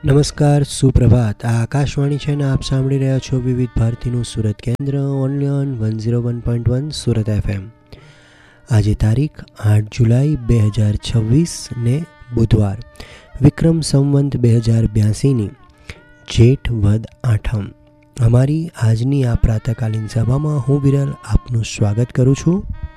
નમસ્કાર, સુપ્રભાત. આ આકાશવાણી છે ને આપ સાંભળી રહ્યા છો વિવિધ ભારતીનું સુરત કેન્દ્ર ઓનલી ઓન 101.1 સુરત FM. આજે તારીખ 8 જુલાઈ 2026 ને બુધવાર, વિક્રમ સંવંત 2082ની જેઠ વદ આઠમ. અમારી આજની આ પ્રાતઃકાલીન સભામાં હું વિરલ આપનું સ્વાગત કરું છું.